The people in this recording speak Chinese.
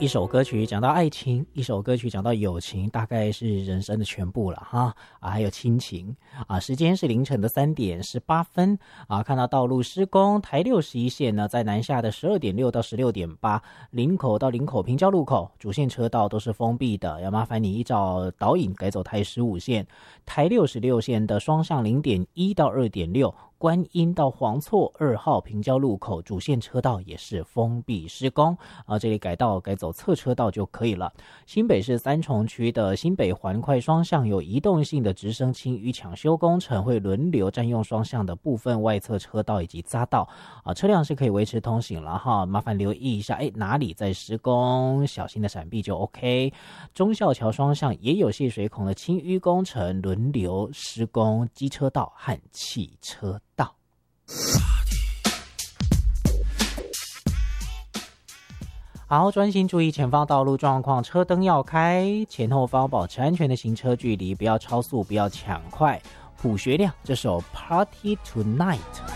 一首歌曲讲到爱情，一首歌曲讲到友情，大概是人生的全部了哈还有亲情时间是凌晨的3点18分看到道路施工，台61线呢在南下的12点6到16点8，林口到林口平交路口主线车道都是封闭的，要麻烦你依照导引改走台15线，台66线的双向0点1到2点6。观音到黄厝2号平交路口主线车道也是封闭施工这里改走侧车道就可以了。新北市三重区的新北环快双向有移动性的直升清淤抢修工程，会轮流占用双向的部分外侧车道以及匝道车辆是可以维持通行了哈，麻烦留意一下哪里在施工，小心的闪避就 OK。忠孝桥双向也有泄水孔的清淤工程，轮流施工机车道和汽车道。好，专心注意前方道路状况，车灯要开，前后方保持安全的行车距离，不要超速，不要抢快。朴学亮这首 Party Tonight。